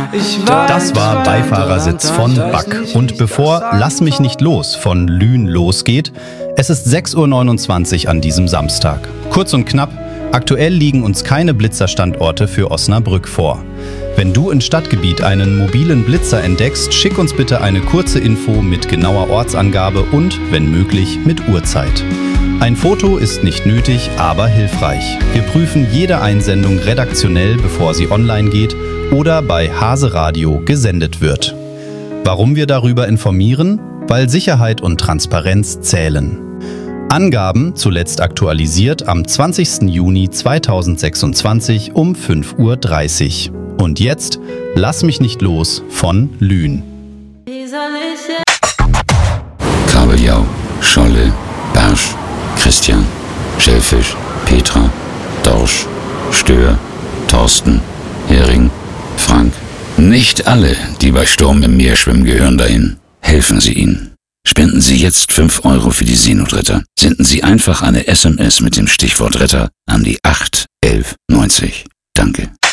Das war Beifahrersitz von Back. Und bevor Lass mich nicht los von Lühn losgeht, es ist 6:29 Uhr an diesem Samstag. Kurz und knapp, aktuell liegen uns keine Blitzerstandorte für Osnabrück vor. Wenn du im Stadtgebiet einen mobilen Blitzer entdeckst, schick uns bitte eine kurze Info mit genauer Ortsangabe und, wenn möglich, mit Uhrzeit. Ein Foto ist nicht nötig, aber hilfreich. Wir prüfen jede Einsendung redaktionell, bevor sie online geht oder bei Hase Radio gesendet wird. Warum wir darüber informieren? Weil Sicherheit und Transparenz zählen. Angaben zuletzt aktualisiert am 20. Juni 2026 um 5:30 Uhr. Und jetzt Lass mich nicht los von Lühn. Kabeljau, Scholle, Barsch, Christian, Schellfisch, Petra, Dorsch, Stör, Thorsten, Hering, Frank. Nicht alle, die bei Sturm im Meer schwimmen, gehören dahin. Helfen Sie ihnen. Spenden Sie jetzt 5 Euro für die Seenotretter. Senden Sie einfach eine SMS mit dem Stichwort Retter an die 81190. Danke.